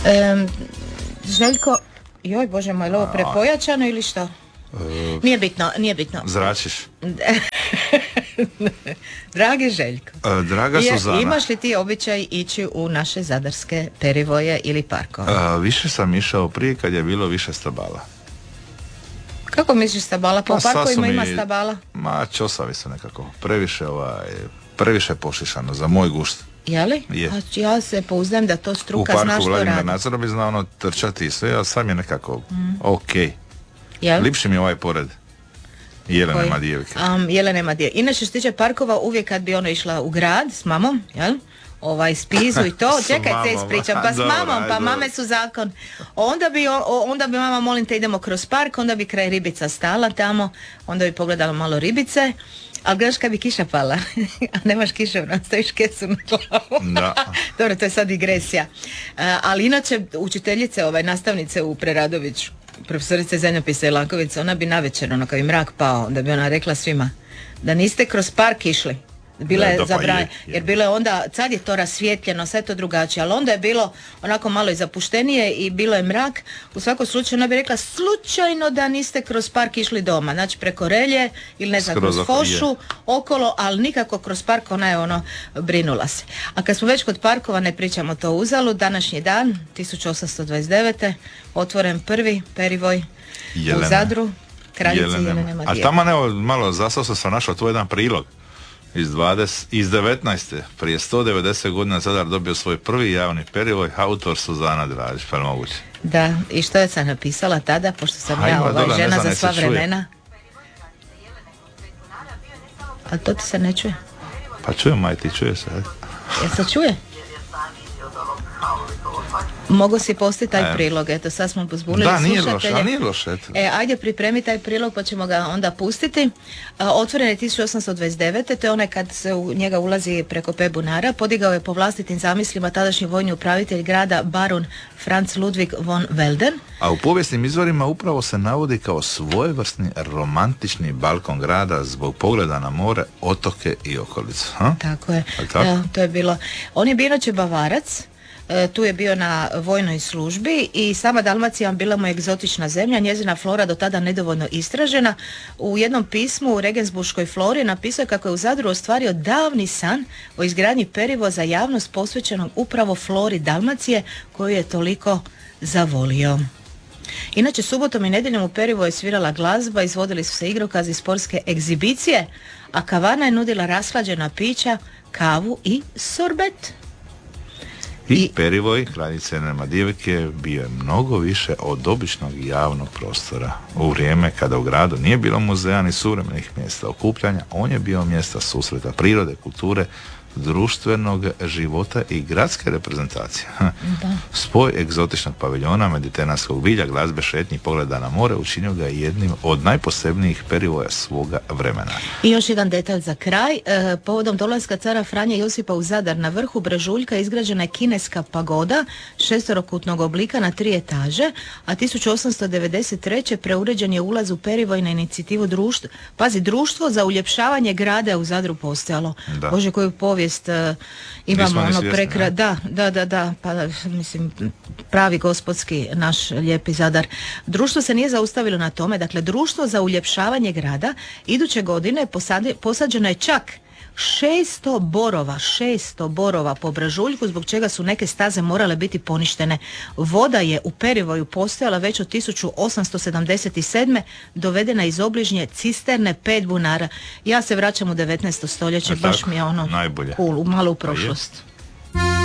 Željko, joj Bože moj, je li ovo prepojačano ili što? Nije bitno. Zračiš. Dragi Željko, draga Suzana, imaš li ti običaj ići u naše zadarske perivoje ili parkove? Više sam išao prije kad je bilo više stabala. Kako misliš stabala? Po parkovima ima stabala? Čosavi su nekako. Previše pošišano za moj gušt. Jeli? Je. Ja se pouzdam da to struka zna što radi. U parku Vladimira Nazora bi znao trčati i sve, a sam je nekako okej. Lipši mi ovaj pored Jelene Madijevke. Jelene Madijevke. Inače što se tiče parkova, uvijek kad bi išla u grad s mamom, jel? Spizu i to, čekaj se ispričam, pa s mamom, pa mame su zakon. Onda bi mama, molim te, idemo kroz park, onda bi kraj ribica stala tamo, onda bi pogledala malo ribice, ali gledaš kad bi kiša pala, a nemaš kišobran, staviš kesu na glavu. Dobro, to je sad digresija. Ali inače, učiteljice, nastavnice u Preradoviću, profesorice zemljopisa Jelanković, ona bi navečer, kad bi mrak pao, da bi ona rekla svima da niste kroz park išli. Bila je zabranjena, jer bilo je onda, sad je to rasvijetljeno, sve je to drugačije, ali onda je bilo onako malo i zapuštenije i bilo je mrak. U svakom slučaju ona bi rekla slučajno da niste kroz park išli doma, znači preko Relje ili ne znam kroz Fošu, okolo, ali nikako kroz park, ona je brinula se. A kad smo već kod parkova, ne pričamo to uzalud, današnji dan 1829. otvoren prvi perivoj u Zadru, kraljici Jelene Madijevke. A tamo malo zasao sam našao tvoj jedan prilog. Iz 19. prije 190 godina Zadar dobio svoj prvi javni perivoj, autor Suzana Dražić, pa moguće. Da, i što je sam napisala tada, pošto sam žena za sva vremena. Ali to ti se ne čuje? Pa čujem, majti, čuje se. Jel se čuje? Mogu si postiti taj prilog, eto sad smo pozbunili slušatelje. Da, nije loše. Ajde pripremi taj prilog pa ćemo ga onda pustiti. Otvoren je 1829. To je onaj kad se u njega ulazi preko P. bunara. Podigao je po vlastitim zamislima tadašnji vojni upravitelj grada baron Franz Ludwig von Welden. A u povijesnim izvorima upravo se navodi kao svojevrsni romantični balkon grada zbog pogleda na more, otoke i okolicu. Tako je. Da, to je bilo. On je bio inače Bavarac. Tu je bio na vojnoj službi i sama Dalmacija bila mu egzotična zemlja, njezina flora do tada nedovoljno istražena. U jednom pismu u Regensburškoj flori napisao je kako je u Zadru ostvario davni san o izgradnji perivoza za javnost posvećenog upravo flori Dalmacije koju je toliko zavolio. Inače, subotom i nedjeljom u Perivoju je svirala glazba, izvodili su se igrokazi, sportske egzibicije, a kavana je nudila rashlađena pića, kavu i sorbet. I Perivoj, kraljice Jelene Madijevke, bio je mnogo više od običnog javnog prostora. U vrijeme kada u gradu nije bilo muzeja ni suvremenih mjesta okupljanja, on je bio mjesta susreta prirode, kulture, društvenog života i gradske reprezentacije. Spoj egzotičnog paviljona, mediteranskog bilja, glazbe, šetnji, pogleda na more učinio ga jednim od najposebnijih perivoja svoga vremena. I još jedan detalj za kraj. Povodom dolaska cara Franje Josipa u Zadar na vrhu Brežuljka izgrađena je kineska pagoda šesterokutnog oblika na 3 etaže, a 1893. preuređen je ulaz u Perivoj na inicijativu društvo za uljepšavanje grada u Zadru postojalo. Bože, koju povijest imamo da, pa mislim pravi gospodski naš lijepi Zadar. Društvo se nije zaustavilo na tome, dakle društvo za uljepšavanje grada iduće godine posađeno je čak 600 borova po Brežuljku, zbog čega su neke staze morale biti poništene. Voda je u Perivoju postojala već od 1877. dovedena iz obližnje cisterne 5 bunara. Ja se vraćam u 19. stoljeće, baš mi je najbolje. Cool, malo u prošlost.